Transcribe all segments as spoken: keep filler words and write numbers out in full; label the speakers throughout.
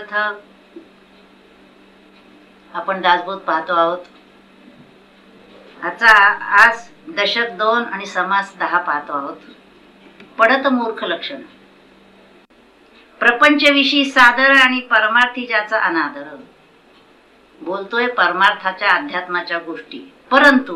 Speaker 1: आपण दासबोध पाहतो आहोत. आजचा आज दशक दोन आणि समास दहा पाहतो आहोत. पडत मूर्ख लक्षण. प्रपंचविषयी सादर आणि परमार्थी ज्याचा अनादर. बोलतोय परमार्थाच्या अध्यात्माच्या गोष्टी, परंतु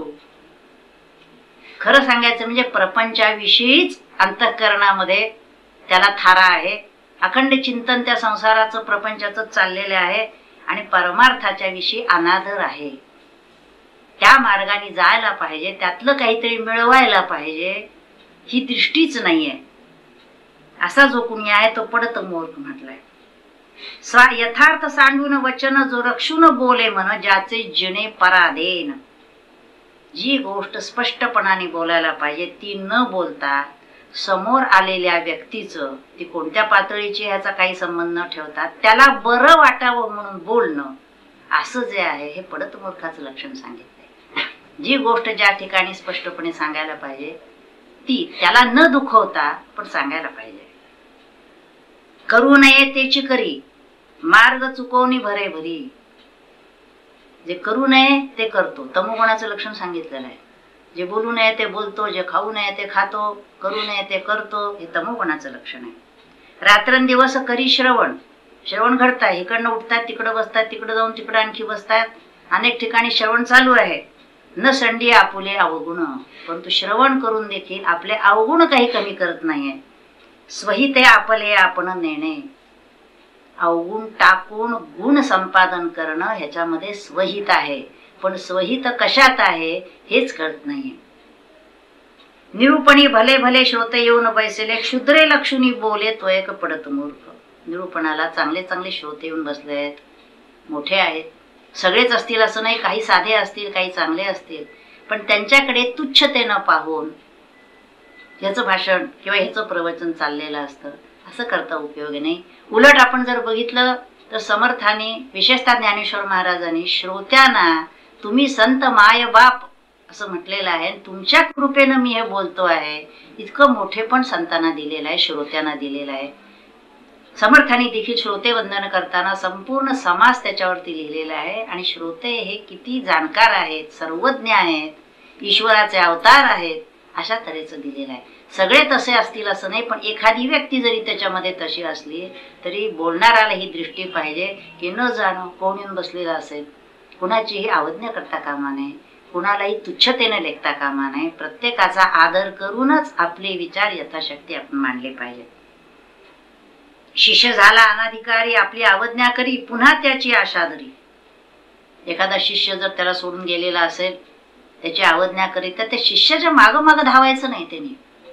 Speaker 1: खरं सांगायचं म्हणजे प्रपंचाविषयीच अंतःकरणामध्ये त्याला थारा आहे. अखंड चिंतन त्या संसाराचं प्रपंचाचं चाललेलं आहे आणि परमार्थाच्या विषयी अनादर आहे. त्या मार्गाने जायला पाहिजे, त्यातलं काहीतरी मिळवायला पाहिजे, ही दृष्टीच नाहीये. असा जो कुणी आहे तो पडत मूर्ख म्हटलाय. स्वा यथार्थ सांडून वचन जो रक्षून बोले म्हण, ज्याचे जिणे पराधीन. जी गोष्ट स्पष्टपणाने बोलायला पाहिजे ती न बोलता समोर आलेल्या व्यक्तीचं, ती कोणत्या पातळीची ह्याचा काही संबंध न ठेवता त्याला बरं वाटावं म्हणून बोलणं, असं जे आहे हे पडत मूर्खाचं लक्षण सांगितलंय. जी गोष्ट ज्या ठिकाणी स्पष्टपणे सांगायला पाहिजे ती त्याला न दुखवता पण सांगायला पाहिजे. करू नये तेची करी, मार्ग चुकवणी भरे भरी. जे करू नये ते करतो, तमोगुणाचं लक्षण सांगितलेलं आहे. जे बोलू नये ते बोलतो, जे खाऊ नये ते खातो, करू नये ते करतो, हे तमोगुणाचं लक्षण आहे. रात्रंदिवस करी श्रवण. श्रवण घडताय, इकडनं उठतात, तिकडं बसतात, तिकडं जाऊन तिकडं आणखी बसतात, अनेक ठिकाणी श्रवण चालू आहे. न संडी आपुले अवगुण, परंतु श्रवण करून देखील आपले अवगुण काही कमी करत नाहीये. स्वहिते आपले आपण नेणे. अवगुण टाकून गुण संपादन करणं ह्याच्यामध्ये स्वहित आहे, पण स्वहित कशात आहे हेच कळत नाहीये. निरूपणी भले भले श्रोते येऊन बैसले, क्षुद्रे लक्षुनी बोले तो एक पडत मूर्ख. निरूपणाला चांगले चांगले श्रोते येऊन बसले आहेत, मोठे आहेत. सगळेच असतील असं नाही, काही साधे असतील, काही चांगले असतील, पण त्यांच्याकडे तुच्छतेनं पाहून ह्याचं भाषण किंवा ह्याचं प्रवचन चाललेलं असतं, असं करता उपयोग नाही. उलट आपण जर बघितलं तर समर्थाने, विशेषतः ज्ञानेश्वर महाराजांनी श्रोत्यांना तुम्ही संत माय बाप असं म्हटलेलं आहे. तुमच्या कृपेनं मी हे बोलतो आहे, इतकं मोठे पण संतांना दिलेलं आहे, श्रोत्यांना दिलेलं आहे. समर्थाने देखील श्रोते वंदन करताना संपूर्ण समास त्याच्यावरती लिहिलेला आहे. आणि श्रोते हे किती जाणकार आहेत, सर्वज्ञ आहेत, ईश्वराचे अवतार आहेत, अशा तऱ्हेचं दिलेलं आहे. सगळे तसे असतील असं नाही, पण एखादी व्यक्ती जरी त्याच्यामध्ये तशी असली तरी बोलणाऱ्याला ही दृष्टी पाहिजे की न जाणं कोण येऊन बसलेलं असेल, कुणाचीही अवज्ञा करता कामा नये, कुणालाही तुच्छतेने लेखता कामा नये. प्रत्येकाचा आदर करूनच आपले विचार यथाशक्ती आपण मांडले पाहिजे. शिष्य झाला अनाधिकारी, आपली अवज्ञा करी, पुन्हा त्याची आशा धरी. एखादा शिष्य जर त्याला सोडून गेलेला असेल, त्याची अवज्ञा करी, तर त्या शिष्याच्या मागं मागं धावायचं नाही. त्यांनी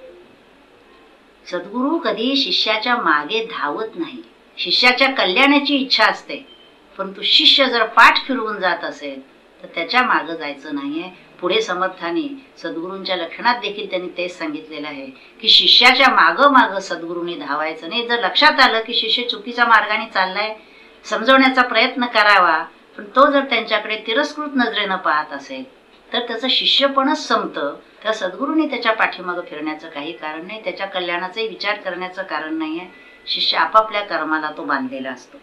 Speaker 1: सद्गुरू कधी शिष्याच्या मागे धावत नाही. शिष्याच्या कल्याणाची इच्छा असते, परंतु शिष्य जर पाठ फिरवून जात असेल तर त्याच्या मागं जायचं नाहीये. पुढे समर्थाने सद्गुरूंच्या लक्षणात देखील त्यांनी तेच सांगितलेलं आहे की शिष्याच्या मागं मागं सद्गुरूंनी धावायचं नाही. जर लक्षात आलं की शिष्य चुकीच्या मार्गाने चाललाय, समजवण्याचा प्रयत्न करावा, पण तो जर त्यांच्याकडे तिरस्कृत नजरेनं पाहत असेल तर त्याचं शिष्यपणच संपतं. त्या सद्गुरूंनी त्याच्या पाठीमागं फिरण्याचं काही कारण नाही, त्याच्या कल्याणाचाही विचार करण्याचं कारण नाहीये. शिष्य आपापल्या कर्माला तो बांधलेला असतो.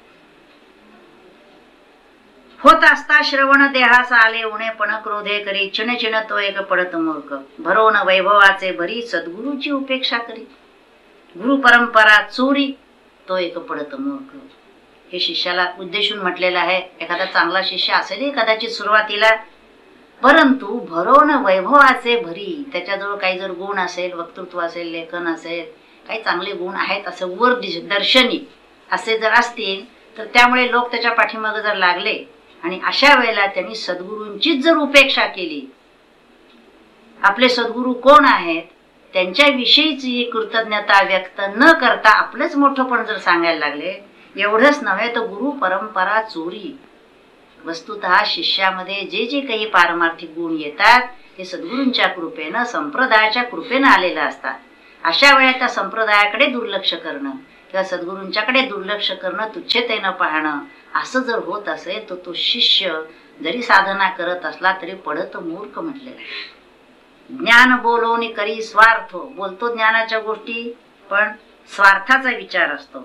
Speaker 1: होत असता श्रवण देहास आले उणे, पण क्रोधे करी चिण चिण तो एक पडत मूर्ख. भरवून वैभवाचे भरी, सद्गुरूची उपेक्षा करी. गुरु परंपरा चोरी, तो एक पडत मूर्ख. हे शिष्याला उद्देशून म्हटलेलं आहे. एखादा चांगला शिष्य असेल कदाचित सुरुवातीला, परंतु भरवून वैभवाचे भरी, त्याच्याजवळ काही जर गुण असेल, वक्तृत्व असेल, लेखन असेल, काही चांगले गुण आहेत असे वर दर्शनी असे जर असतील तर त्यामुळे लोक त्याच्या पाठीमागे जर लागले आणि अशा वेळेला त्यांनी सद्गुरूंचीच जर उपेक्षा केली, आपले सद्गुरू कोण आहेत त्यांच्याविषयीची कृतज्ञता व्यक्त न करता आपलंच मोठंपण जर सांगायला लागले, एवढंच नव्हे तर गुरु परंपरा चोरी. वस्तुतः शिष्यामध्ये जे जे काही पारमार्थिक गुण येतात ते सद्गुरूंच्या कृपेनं, संप्रदायाच्या कृपेनं आलेलं असतात. अशा वेळेला त्या संप्रदायाकडे दुर्लक्ष करणं किंवा सद्गुरूंच्याकडे दुर्लक्ष करणं, तुच्छतेनं पाहणं, असं जर होत असेल तर तो शिष्य जरी साधना करत असला तरी पडत मूर्ख म्हटलेला आहे. ज्ञान बोलवणी करी स्वार्थ. बोलतो ज्ञानाच्या गोष्टी पण स्वार्थाचा विचार असतो.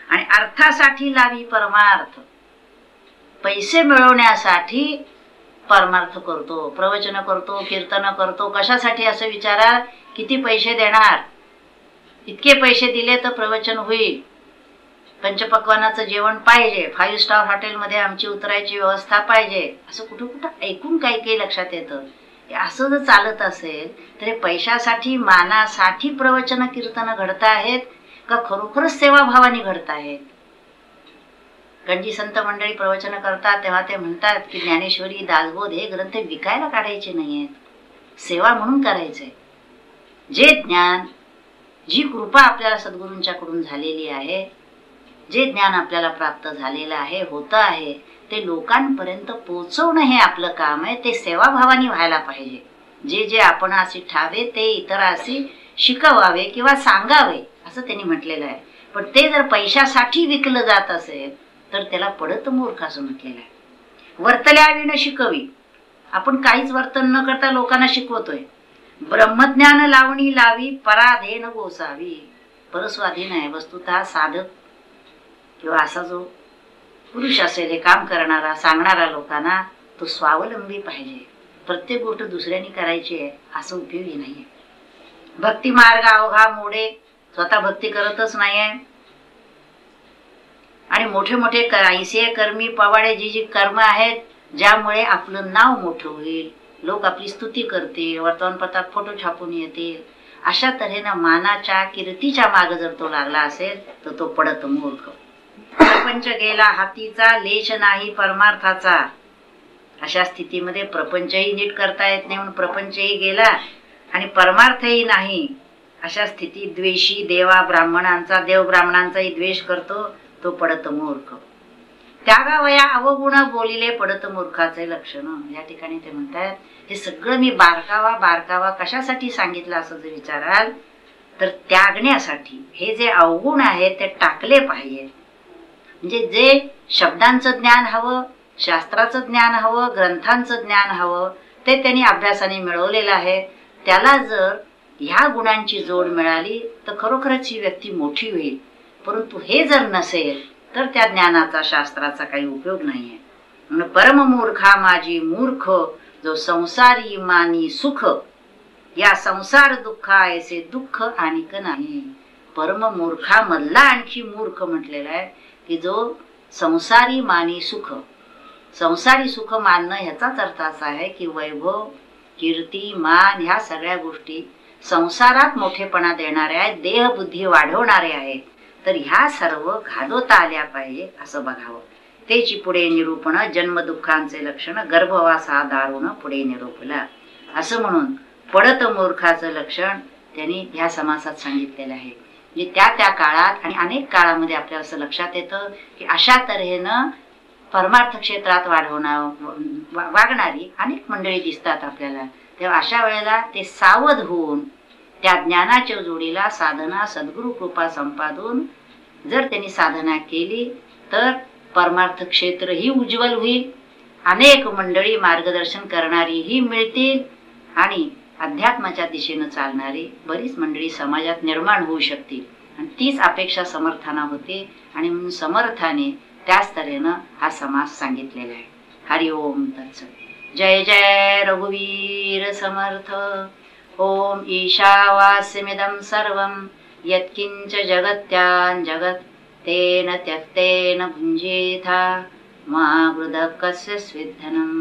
Speaker 1: आणि अर्थासाठी लावी परमार्थ. पैसे मिळवण्यासाठी परमार्थ करतो, प्रवचन करतो, कीर्तन करतो. कशासाठी असं विचारा, किती पैसे देणार, इतके पैसे दिले तर प्रवचन होईल, पंचपक्वानाचं जेवण पाहिजे, फाईव्ह स्टार हॉटेलमध्ये आमची उतरायची व्यवस्था पाहिजे, असं कुठं कुठं ऐकून काही काही लक्षात येतं. असं जर चालत असेल तर पैशासाठी मानासाठी प्रवचन कीर्तन घडत आहेत का खरोखरच सेवाभावाने घडत आहेत? गंजी संत मंडळी प्रवचन करतात तेव्हा ते म्हणतात की ज्ञानेश्वरी, दासबोध हे ग्रंथ विकायला काढायचे नाहीयेत, सेवा म्हणून करायचे. जे ज्ञान, जी कृपा आपल्याला सद्गुरूंच्याकडून झालेली आहे, जे ज्ञान आपल्याला प्राप्त झालेलं आहे, होतं आहे, ते लोकांपर्यंत पोहोचवणं हे आपलं काम आहे. ते सेवाभावाने व्हायला पाहिजे. जे जे आपण अशी ठावे ते इतरांशी शिकवावे किंवा सांगावे असं त्यांनी म्हटलेलं आहे. पण ते जर पैशासाठी विकलं जात असेल तर त्याला पडत मूर्ख असं म्हटलेलं आहे. वर्तल्या विण शिकवी, आपण काहीच वर्तन न करता लोकांना शिकवतोय. ब्रह्मज्ञान लावणी लावी पराधेन गोसावी. परस्वाधीन आहे वस्तुतः. साधक किंवा असा जो पुरुष असेल, हे काम करणारा, सांगणारा लोकांना, तो स्वावलंबी पाहिजे. प्रत्येक गोष्ट दुसऱ्यांनी करायची आहे असं उपयोगी नाहीये. भक्ती मार्ग अवघा मोडे, स्वतः भक्ती करतच नाहीये आणि मोठे मोठे ऐसे कर्मी पवाडे, जी जी कर्म आहेत ज्यामुळे आपलं नाव मोठं होईल, लोक आपली स्तुती करतील, वर्तमानपत्रात फोटो छापून येतील, अशा तऱ्हेनं मानाच्या कीर्तीच्या मागे जर तो लागला असेल तर तो पडत मूर्ख. प्रपंच गेला हातीचा, लेश नाही परमार्थाचा. अशा स्थितीमध्ये प्रपंचही नीट करता येत नाही म्हणून प्रपंचही गेला आणि परमार्थही नाही. अशा स्थितीत द्वेषी देवा ब्राह्मणांचा, देव ब्राह्मणांचाही द्वेष करतो, तो पडत मूर्ख. त्यागावया अवगुण बोलिले पडत मूर्खाचे लक्षण. या ठिकाणी ते म्हणतात हे सगळं मी बारकावा बारकावा कशासाठी सांगितलं असं जर विचाराल तर त्यागण्यासाठी. हे जे अवगुण आहे ते टाकले पाहिजे. म्हणजे जे शब्दांचं ज्ञान हवं, शास्त्राचं ज्ञान हवं, ग्रंथांचं ज्ञान हवं, ते त्यांनी अभ्यासाने मिळवलेलं आहे. त्याला जर ह्या गुणांची जोड मिळाली तर खरोखरच ही व्यक्ती मोठी होईल. परंतु हे जर नसेल तर त्या ज्ञानाचा, शास्त्राचा काही उपयोग नाहीये. म्हणून परममूर्खा माझी मूर्ख, जो संसारी मानी सुख, या संसार दुःखा ऐसे दुःख आणिक नाही. परममूर्खा मधला आणखी मूर्ख म्हटलेला आहे की जो संसारी मानी सुख. संसारी सुख मानणं ह्याचाच अर्थ असा आहे की वैभव, कीर्ती, मान ह्या सगळ्या गोष्टी संसारात मोठेपणा देणाऱ्या आहेत, देहबुद्धी वाढवणारे आहेत. तर ह्या सर्व घालवता आल्या पाहिजे असं बघावं. त्याची पुढे निरूपण जन्म दुःखांचे लक्षण, गर्भवास हा दारुण पुढे निरूपला. असं म्हणून पडत मूर्खाचं लक्षण त्यांनी ह्या समासात सांगितलेलं आहे. म्हणजे त्या त्या काळात आणि अनेक काळामध्ये आपल्याला असं लक्षात येतं की अशा तऱ्हेनं परमार्थ क्षेत्रात वाढवणार वागणारी अनेक मंडळी दिसतात आपल्याला. तेव्हा अशा वेळेला ते सावध होऊन त्या ज्ञानाच्या जोडीला साधना, सद्गुरु कृपा संपादून जर त्यांनी साधना केली तर परमार्थ क्षेत्र ही उज्ज्वल होईल. अनेक मंडळी मार्गदर्शन करणारी ही मिळतील आणि अध्यात्माच्या दिशेनं चालणारी बरीच मंडळी समाजात निर्माण होऊ शकतील. आणि तीच अपेक्षा समर्थाना होते आणि म्हणून समर्थाने त्याच तऱ्हेनं हा समास सांगितलेला आहे. हरि ओम तत्सत. जय जय रघुवीर समर्थ. ओम ईशावास्यमिदं सर्वं यत्किंच जगत्यां जगत् तेन त्यक्तेन भुञ्जीथा मा गृधः कस्य स्विद्धनम्.